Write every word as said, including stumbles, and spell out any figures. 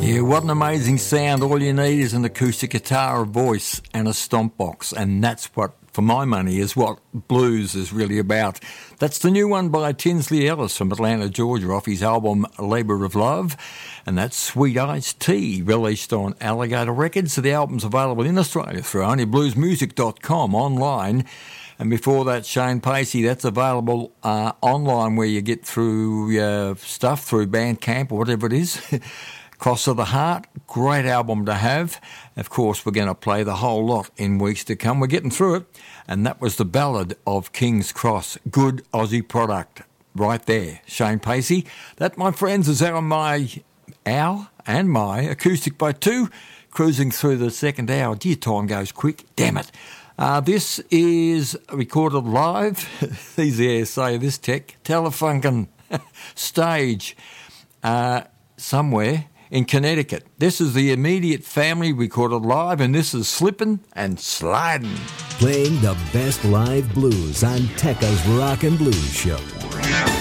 Yeah, what an amazing sound. All you need is an acoustic guitar, a voice and a stomp box, and that's what, for my money, is what blues is really about. That's the new one by Tinsley Ellis from Atlanta, Georgia, off his album Labour of Love, and that's Sweet Iced Tea, released on Alligator Records. So the album's available in Australia through only blues music dot com online. And before that, Shane Pacey, that's available uh, online where you get through uh, stuff through Bandcamp or whatever it is. Cross of the Heart, great album to have. Of course, we're going to play the whole lot in weeks to come. We're getting through it. And that was the Ballad of King's Cross. Good Aussie product right there. Shane Pacey. That, my friends, is our, my, our and my Acoustic by Two, cruising through the second hour. Dear, time goes quick. Damn it. Uh, this is recorded live. These there say this tech. Telefunken stage uh, somewhere in Connecticut. This is the Immediate Family recorded live, and this is Slippin' and Slidin'. Playing the best live blues on Tekka's Rock and Blues Show.